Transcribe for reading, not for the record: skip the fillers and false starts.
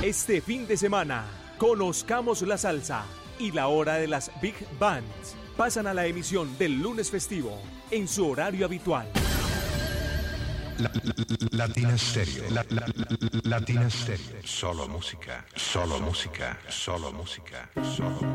Este fin de semana, conozcamos la salsa y la hora de las Big Bands. Pasan a la emisión del lunes festivo en su horario habitual. Latina Stereo. Latina Stereo. Solo música, solo música, solo música, solo música.